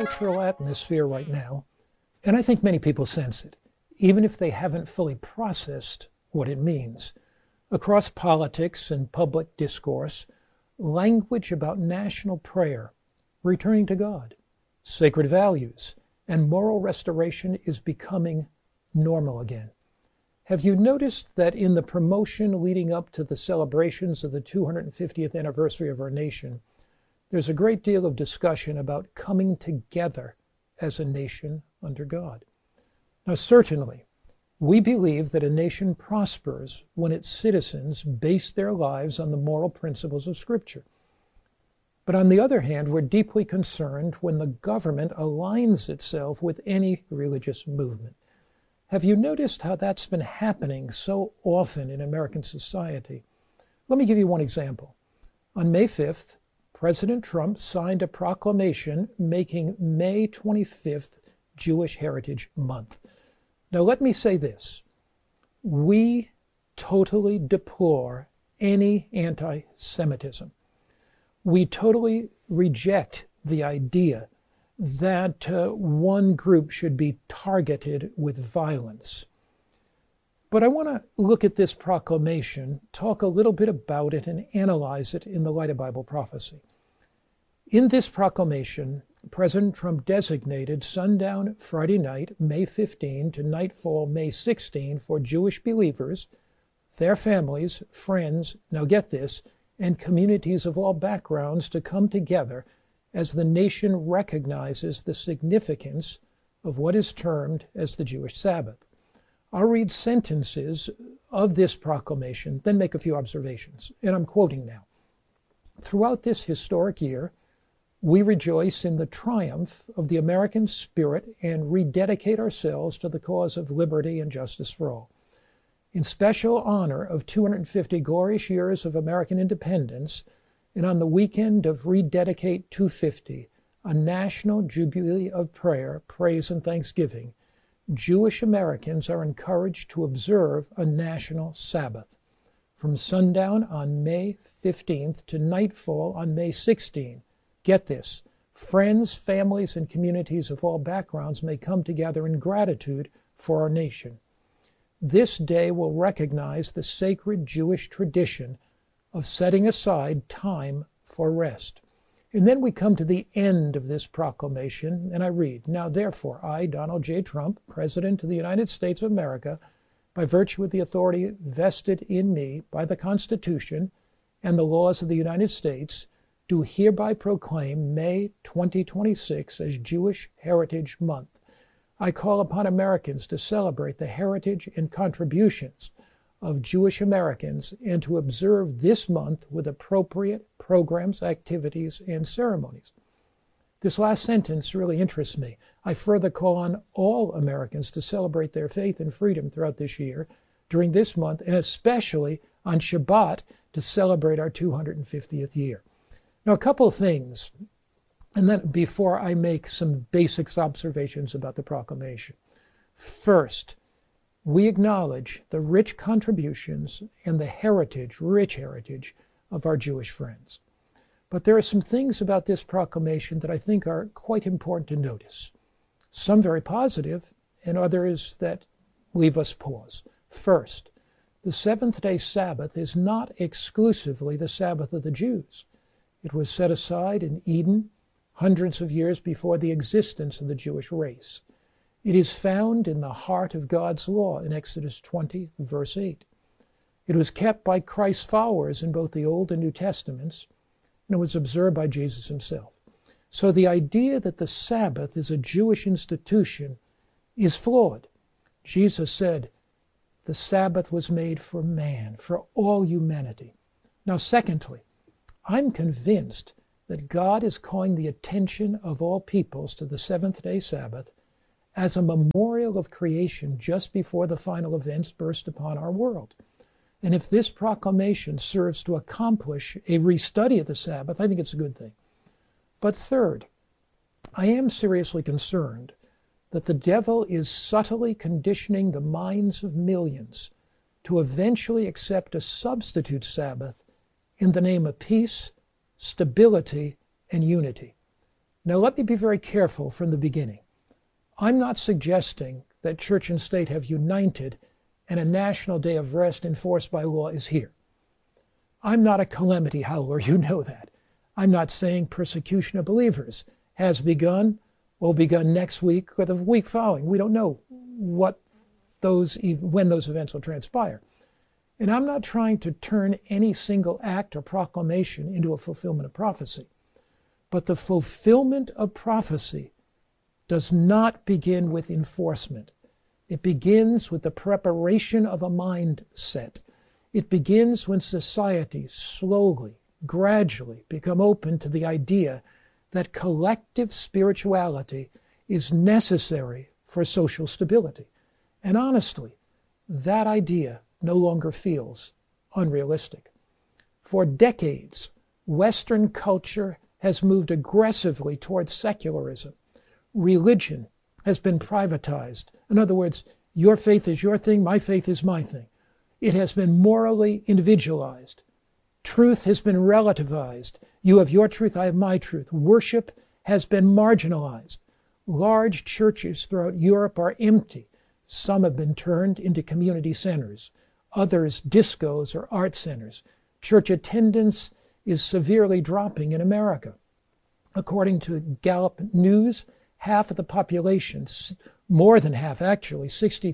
cultural atmosphere right now, and I think many people sense it, even if they haven't fully processed what it means. Across politics and public discourse, language about national prayer, returning to God, sacred values, and moral restoration is becoming normal again. Have you noticed that in the promotion leading up to the celebrations of the 250th anniversary of our nation, there's a great deal of discussion about coming together as a nation under God? Now, certainly, we believe that a nation prospers when its citizens base their lives on the moral principles of Scripture. But on the other hand, we're deeply concerned when the government aligns itself with any religious movement. Have you noticed how that's been happening so often in American society? Let me give you one example. On May 5th, President Trump signed a proclamation making May 25th Jewish Heritage Month. Now, let me say this. We totally deplore any anti-Semitism. We totally reject the idea that one group should be targeted with violence. But I want to look at this proclamation, talk a little bit about it, and analyze it in the light of Bible prophecy. In this proclamation, President Trump designated sundown Friday night, May 15, to nightfall, May 16, for Jewish believers, their families, friends, now get this, and communities of all backgrounds to come together as the nation recognizes the significance of what is termed as the Jewish Sabbath. I'll read sentences of this proclamation, then make a few observations, and I'm quoting now. Throughout this historic year, we rejoice in the triumph of the American spirit and rededicate ourselves to the cause of liberty and justice for all. In special honor of 250 glorious years of American independence, and on the weekend of Rededicate 250, a national jubilee of prayer, praise, and thanksgiving, Jewish Americans are encouraged to observe a national Sabbath from sundown on May 15th to nightfall on May 16th. Get this, friends, families, and communities of all backgrounds may come together in gratitude for our nation. This day will recognize the sacred Jewish tradition of setting aside time for rest. And then we come to the end of this proclamation, and I read, "Now therefore, I, Donald J. Trump, President of the United States of America, by virtue of the authority vested in me by the Constitution and the laws of the United States, do hereby proclaim May 2026 as Jewish Heritage Month. I call upon Americans to celebrate the heritage and contributions of Jewish Americans and to observe this month with appropriate programs, activities, and ceremonies." This last sentence really interests me. I further call on all Americans to celebrate their faith and freedom throughout this year, during this month, and especially on Shabbat to celebrate our 250th year. Now, a couple of things, and then before I make some basic observations about the proclamation. First, we acknowledge the rich contributions and the heritage, rich heritage, of our Jewish friends. But there are some things about this proclamation that I think are quite important to notice. Some very positive, and others that leave us pause. First, the seventh-day Sabbath is not exclusively the Sabbath of the Jews. It was set aside in Eden hundreds of years before the existence of the Jewish race. It is found in the heart of God's law in Exodus 20, verse 8. It was kept by Christ's followers in both the Old and New Testaments, and it was observed by Jesus himself. So the idea that the Sabbath is a Jewish institution is flawed. Jesus said, the Sabbath was made for man, for all humanity. Now, secondly, I'm convinced that God is calling the attention of all peoples to the seventh-day Sabbath as a memorial of creation just before the final events burst upon our world. And if this proclamation serves to accomplish a restudy of the Sabbath, I think it's a good thing. But third, I am seriously concerned that the devil is subtly conditioning the minds of millions to eventually accept a substitute Sabbath in the name of peace, stability, and unity. Now, let me be very careful from the beginning. I'm not suggesting that church and state have united and a national day of rest enforced by law is here. I'm not a calamity howler, you know that. I'm not saying persecution of believers has begun, will begin next week or the week following. We don't know when those events will transpire. And I'm not trying to turn any single act or proclamation into a fulfillment of prophecy. But the fulfillment of prophecy does not begin with enforcement. It begins with the preparation of a mindset. It begins when societies slowly, gradually become open to the idea that collective spirituality is necessary for social stability. And honestly, that idea no longer feels unrealistic. For decades, Western culture has moved aggressively towards secularism. Religion has been privatized. In other words, your faith is your thing, my faith is my thing. It has been morally individualized. Truth has been relativized. You have your truth, I have my truth. Worship has been marginalized. Large churches throughout Europe are empty. Some have been turned into community centers. Others, discos or art centers. Church attendance is severely dropping in America. According to Gallup News, half of the population, more than half actually,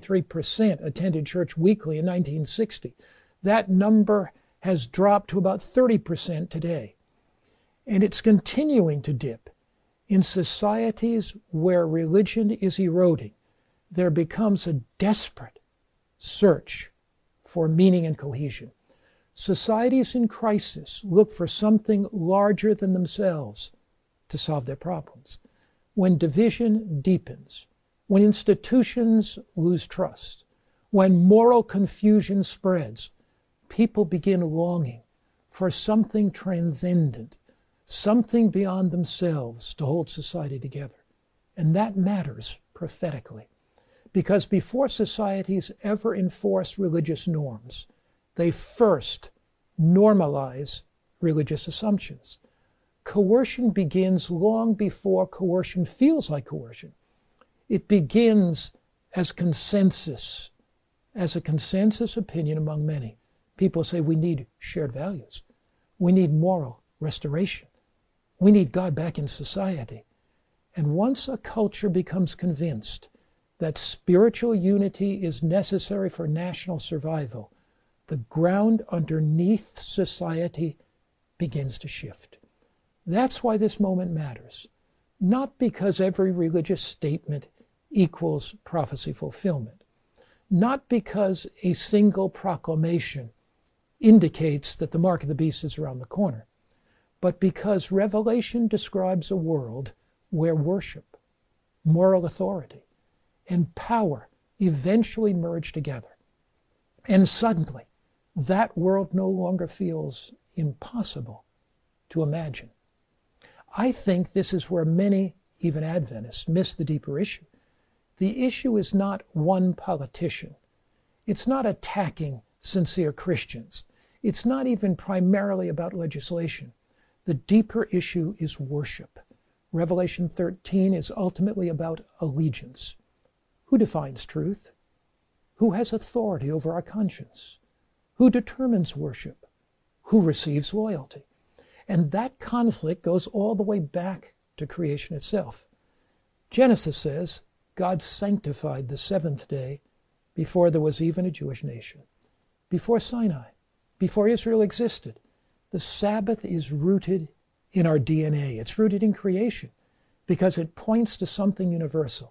63% attended church weekly in 1960. That number has dropped to about 30% today. And it's continuing to dip. In societies where religion is eroding, there becomes a desperate search for meaning and cohesion. Societies in crisis look for something larger than themselves to solve their problems. When division deepens, when institutions lose trust, when moral confusion spreads, people begin longing for something transcendent, something beyond themselves to hold society together. And that matters prophetically. Because before societies ever enforce religious norms, they first normalize religious assumptions. Coercion begins long before coercion feels like coercion. It begins as consensus, as a consensus opinion among many. People say we need shared values. We need moral restoration. We need God back in society. And once a culture becomes convinced that spiritual unity is necessary for national survival, the ground underneath society begins to shift. That's why this moment matters. Not because every religious statement equals prophecy fulfillment. Not because a single proclamation indicates that the mark of the beast is around the corner. But because Revelation describes a world where worship, moral authority, and power eventually merge together. And suddenly, that world no longer feels impossible to imagine. I think this is where many, even Adventists, miss the deeper issue. The issue is not one politician. It's not attacking sincere Christians. It's not even primarily about legislation. The deeper issue is worship. Revelation 13 is ultimately about allegiance. Who defines truth? Who has authority over our conscience? Who determines worship? Who receives loyalty? And that conflict goes all the way back to creation itself. Genesis says God sanctified the seventh day before there was even a Jewish nation, before Sinai, before Israel existed. The Sabbath is rooted in our DNA. It's rooted in creation because it points to something universal.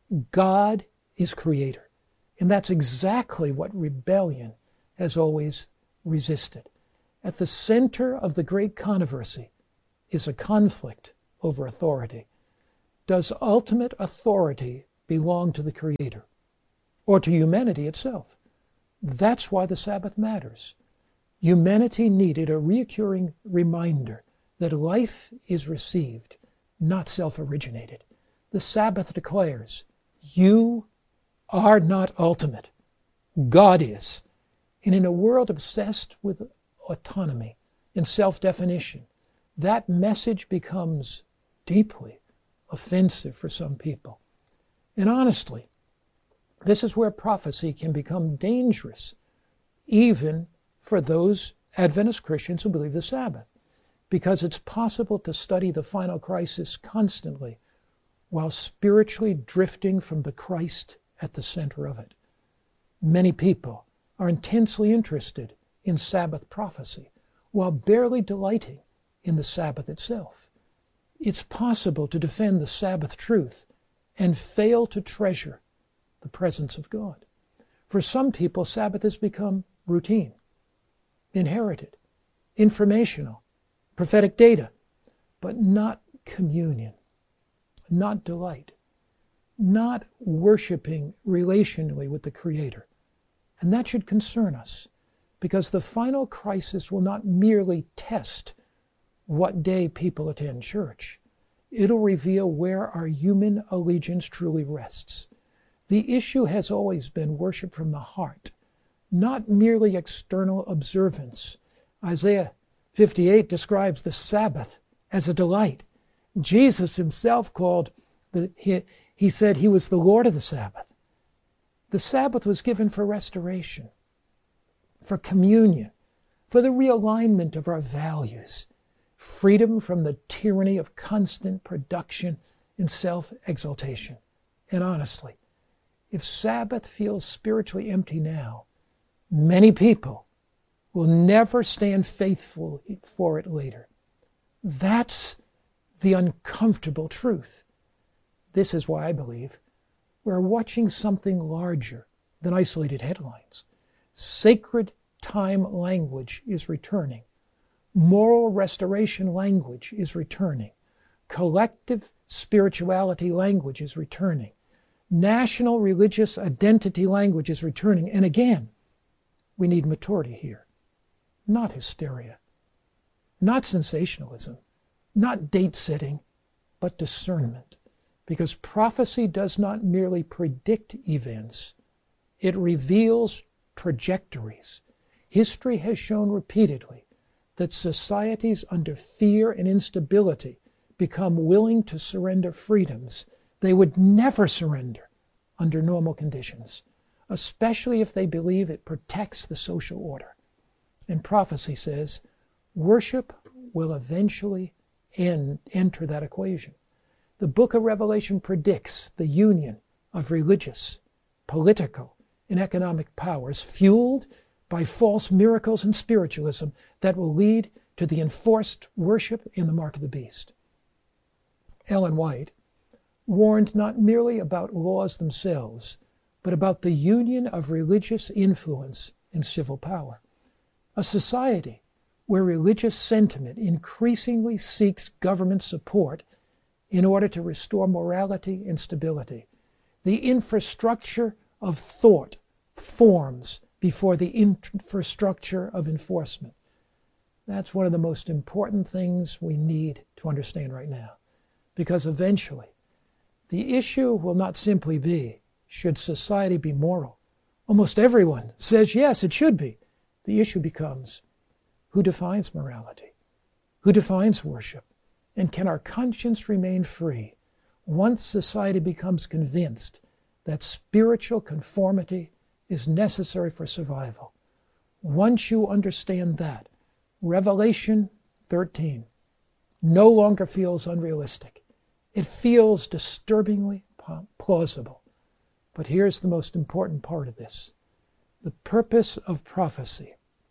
God is creator. And that's exactly what rebellion has always resisted. At the center of the great controversy is a conflict over authority. Does ultimate authority belong to the Creator or to humanity itself? That's why the Sabbath matters. Humanity needed a recurring reminder that life is received, not self-originated. The Sabbath declares, you are not ultimate. God is. And in a world obsessed with autonomy and self-definition, that message becomes deeply offensive for some people. And honestly, this is where prophecy can become dangerous, even for those Adventist Christians who believe the Sabbath, because it's possible to study the final crisis constantly while spiritually drifting from the Christ at the center of it. Many people are intensely interested in Sabbath prophecy while barely delighting in the Sabbath itself. It's possible to defend the Sabbath truth and fail to treasure the presence of God. For some people, Sabbath has become routine, inherited, informational, prophetic data, but not communion, not delight, not worshiping relationally with the Creator. And that should concern us, because the final crisis will not merely test what day people attend church. It'll reveal where our human allegiance truly rests. The issue has always been worship from the heart, not merely external observance. Isaiah 58 describes the Sabbath as a delight. Jesus himself he said he was the Lord of the Sabbath. The Sabbath was given for restoration, for communion, for the realignment of our values, freedom from the tyranny of constant production and self-exaltation. And honestly, if Sabbath feels spiritually empty now, many people will never stand faithful for it later. That's the uncomfortable truth. This is why I believe we're watching something larger than isolated headlines. Sacred time language is returning. Moral restoration language is returning. Collective spirituality language is returning. National religious identity language is returning. And again, we need maturity here. Not hysteria. Not sensationalism. Not date setting, but discernment. Because prophecy does not merely predict events, it reveals trajectories. History has shown repeatedly that societies under fear and instability become willing to surrender freedoms they would never surrender under normal conditions, especially if they believe it protects the social order. And prophecy says worship will eventually enter that equation. The book of Revelation predicts the union of religious, political, and economic powers fueled by false miracles and spiritualism that will lead to the enforced worship in the mark of the beast. Ellen White warned not merely about laws themselves, but about the union of religious influence and civil power. A society where religious sentiment increasingly seeks government support in order to restore morality and stability. The infrastructure of thought forms before the infrastructure of enforcement. That's one of the most important things we need to understand right now, because eventually the issue will not simply be, should society be moral? Almost everyone says yes, it should be. The issue becomes, who defines morality? Who defines worship? And can our conscience remain free once society becomes convinced that spiritual conformity is necessary for survival? Once you understand that, Revelation 13 no longer feels unrealistic. It feels disturbingly plausible. But here's the most important part of this. The purpose of prophecy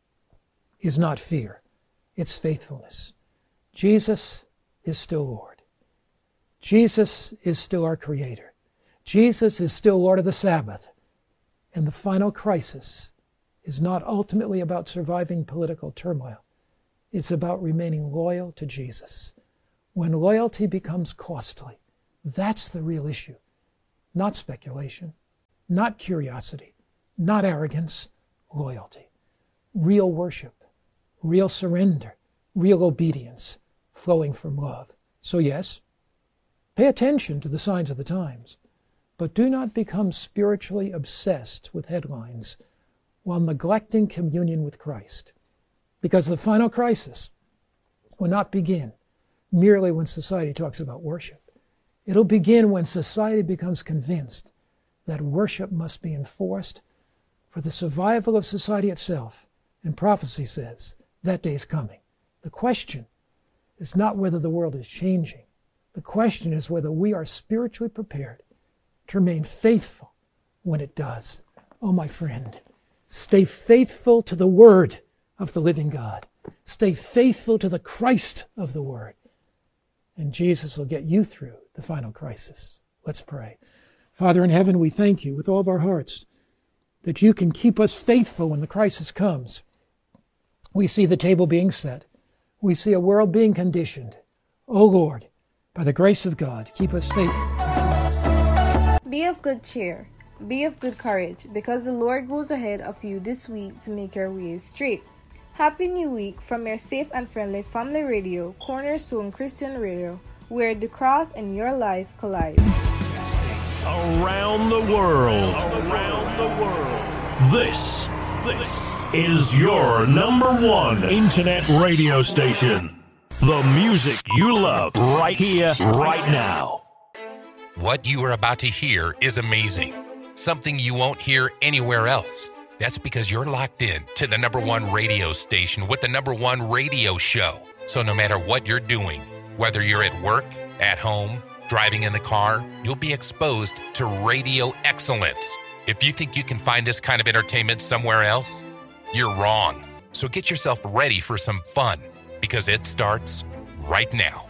is not fear, it's faithfulness. Jesus is still Lord. Jesus is still our Creator. Jesus is still Lord of the Sabbath. And the final crisis is not ultimately about surviving political turmoil. It's about remaining loyal to Jesus. When loyalty becomes costly, that's the real issue. Not speculation, not curiosity, not arrogance, loyalty. Real worship, real surrender, real obedience, flowing from love. So yes, pay attention to the signs of the times, but do not become spiritually obsessed with headlines while neglecting communion with Christ. Because the final crisis will not begin merely when society talks about worship. It'll begin when society becomes convinced that worship must be enforced for the survival of society itself. And prophecy says that day's coming. The question is not whether the world is changing. The question is whether we are spiritually prepared to remain faithful when it does. Oh, my friend, stay faithful to the Word of the living God. Stay faithful to the Christ of the Word. And Jesus will get you through the final crisis. Let's pray. Father in heaven, we thank you with all of our hearts that you can keep us faithful when the crisis comes. We see the table being set. We see a world being conditioned. Oh Lord, by the grace of God, keep us faithful. Be of good cheer. Be of good courage, because the Lord goes ahead of you this week to make your ways straight. Happy New Week from your safe and friendly family radio, Cornerstone Christian Radio, where the cross and your life collide. Around the world. This is your number one internet radio station. The music you love right here, right now. What you are about to hear is amazing. Something you won't hear anywhere else. That's because you're locked in to the number one radio station with the number one radio show. So no matter what you're doing, whether you're at work, at home, driving in the car, you'll be exposed to radio excellence. If you think you can find this kind of entertainment somewhere else, you're wrong. So get yourself ready for some fun, because it starts right now.